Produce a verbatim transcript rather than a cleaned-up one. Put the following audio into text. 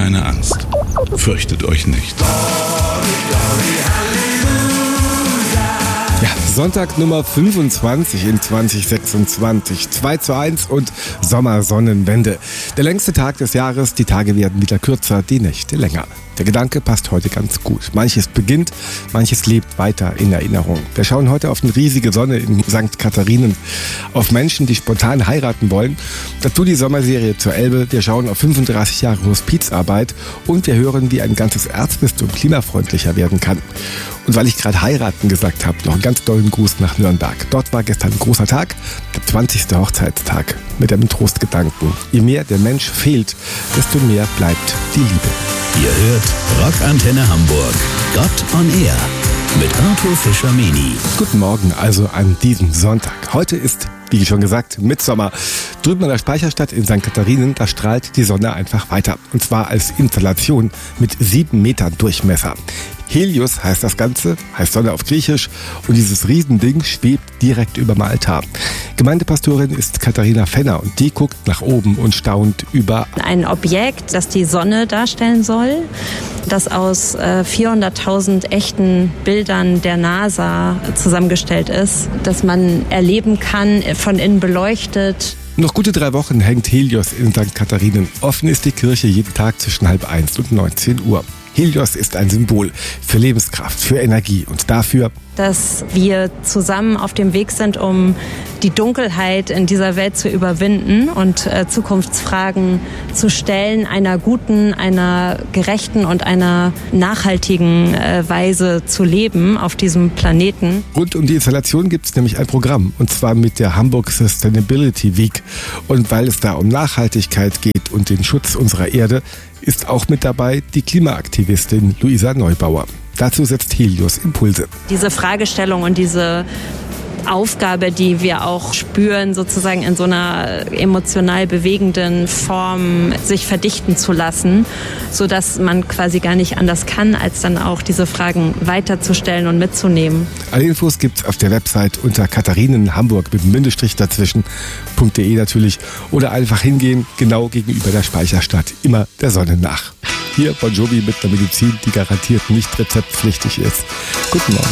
keine Angst. Fürchtet euch nicht. Ja, Sonntag Nummer fünfundzwanzig in zwanzig sechsundzwanzig. zwei zu eins und Sommersonnenwende. Der längste Tag des Jahres, die Tage werden wieder kürzer, die Nächte länger. Der Gedanke passt heute ganz gut. Manches beginnt, manches lebt weiter in Erinnerung. Wir schauen heute auf eine riesige Sonne in Sankt Katharinen, auf Menschen, die spontan heiraten wollen. Dazu die Sommerserie zur Elbe. Wir schauen auf fünfunddreißig Jahre Hospizarbeit und wir hören, wie ein ganzes Erzbistum klimafreundlicher werden kann. Und weil ich gerade heiraten gesagt habe, noch einen ganz dollen Gruß nach Nürnberg. Dort war gestern ein großer Tag, der zwanzigste Hochzeitstag, mit einem Trostgedanken. Je mehr der Mensch fehlt, desto mehr bleibt die Liebe. Ihr hört Rockantenne Hamburg, Gott on Air mit Arthur Fischer-Meni. Guten Morgen also an diesem Sonntag. Heute ist, wie schon gesagt, Mittsommer. Drüben an der Speicherstadt in Sankt Katharinen, da strahlt die Sonne einfach weiter. Und zwar als Installation mit sieben Metern Durchmesser. Helios heißt das Ganze, heißt Sonne auf Griechisch, und dieses Riesending schwebt direkt über dem Altar. Gemeindepastorin ist Katharina Fenner und die guckt nach oben und staunt über ein Objekt, das die Sonne darstellen soll, das aus äh, vierhunderttausend echten Bildern der NASA zusammengestellt ist, das man erleben kann, von innen beleuchtet. Noch gute drei Wochen hängt Helios in Sankt Katharinen. Offen ist die Kirche jeden Tag zwischen halb eins und neunzehn Uhr. Helios ist ein Symbol für Lebenskraft, für Energie und dafür, dass wir zusammen auf dem Weg sind, um die Dunkelheit in dieser Welt zu überwinden und äh, Zukunftsfragen zu stellen, einer guten, einer gerechten und einer nachhaltigen äh, Weise zu leben auf diesem Planeten. Rund um die Installation gibt es nämlich ein Programm, und zwar mit der Hamburg Sustainability Week. Und weil es da um Nachhaltigkeit geht und den Schutz unserer Erde, ist auch mit dabei die Klimaaktivistin Luisa Neubauer. Dazu setzt Helios Impulse. Diese Fragestellung und diese Aufgabe, die wir auch spüren, sozusagen in so einer emotional bewegenden Form sich verdichten zu lassen, sodass man quasi gar nicht anders kann, als dann auch diese Fragen weiterzustellen und mitzunehmen. Alle Infos gibt's auf der Website unter Katharinen Hamburg mit einem Bindestrich dazwischen, .de natürlich, oder einfach hingehen, genau gegenüber der Speicherstadt, immer der Sonne nach. Hier Bon Jovi mit einer Medizin, die garantiert nicht rezeptpflichtig ist. Guten Morgen.